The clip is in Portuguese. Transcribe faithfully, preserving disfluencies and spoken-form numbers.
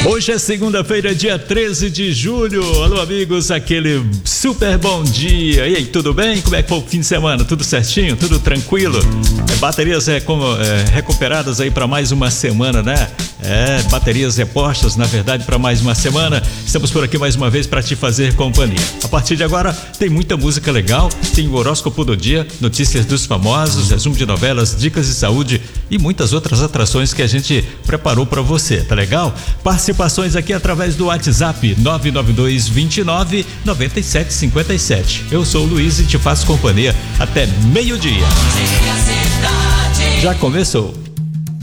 Hoje é segunda-feira, dia treze de julho. Alô, amigos, aquele super bom dia. E aí, tudo bem? Como é que foi o fim de semana? Tudo certinho? Tudo tranquilo? É, baterias é, como, é, recuperadas aí para mais uma semana, né? É, baterias repostas, na verdade, para mais uma semana. Estamos por aqui mais uma vez para te fazer companhia. A partir de agora, tem muita música legal, tem o horóscopo do dia, notícias dos famosos, resumo de novelas, dicas de saúde e muitas outras atrações que a gente preparou para você, tá legal? Participações aqui através do WhatsApp nove nove dois, vinte e nove, noventa e sete cinquenta e sete. Eu sou o Luiz e te faço companhia até meio-dia. Já começou.